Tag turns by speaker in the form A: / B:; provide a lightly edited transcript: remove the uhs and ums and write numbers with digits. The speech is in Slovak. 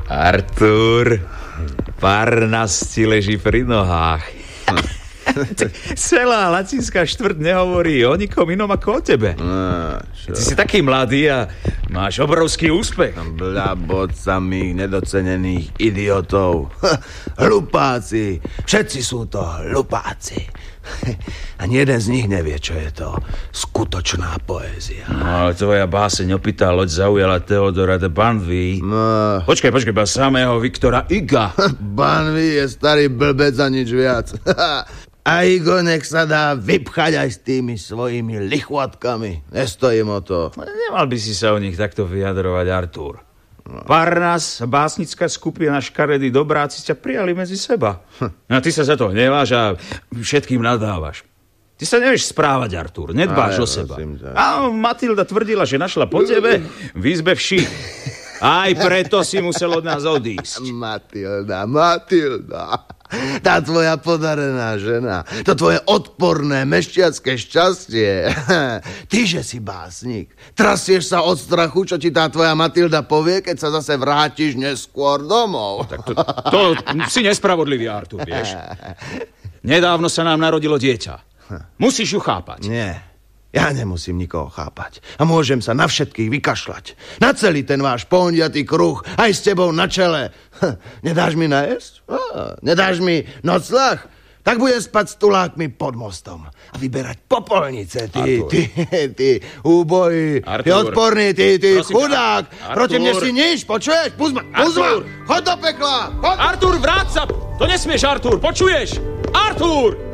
A: Artur, Parnas ti leží pri nohách. Celá latinská štvrť nehovorí o nikom inom ako o tebe. Ty si taký mladý a máš obrovský úspech.
B: Blabot samých nedocenených idiotov. Hlupáci. Všetci sú to hlupáci. Ani jeden z nich nevie, čo je to skutočná poézia.
A: No, tvoja báseň Opitá loď zaujala Theodora de Banville.
B: No.
A: Počkaj, samého Viktora Huga.
B: Banville je starý blbec a nič viac. A Igo nech sa dá vypchať aj s tými svojimi lichvatkami. Nestojím o to.
A: Nemal by si sa o nich takto vyjadrovať, Artur. Parnas, básnická skupina Škaredí dobráci ťa prijali medzi seba. A ty sa za to hneváš a všetkým nadávaš. Ty sa nevieš správať, Artur, nedbáš o seba. A Matilda tvrdila, že našla po tebe v izbe vši. Aj preto si musel od nás odísť.
B: Matilda. Tá tvoja podarená žena, to tvoje odporné mešťacké šťastie. Tyže si básnik. Trasieš sa od strachu, čo ti tá tvoja Matilda povie, keď sa zase vrátiš neskôr domov.
A: Tak to si nespravodlivý, Artur, vieš. Nedávno sa nám narodilo dieťa. Musíš ju chápať.
B: Nie. Ja nemusím nikoho chápať. A môžem sa na všetkých vykašľať. Na celý ten váš pondiatý kruh, aj s tebou na čele. Nedáš mi najesť? Nedáš mi nocľah? Tak budem spať s tulákmi pod mostom. A vyberať popolnice, ty úbojí, ty odporný, ty chudák. Proti mne si nič, počuješ? Pust ma, chod do pekla!
A: Artur, vráť sa! To nesmieš, Artur, počuješ? Artur!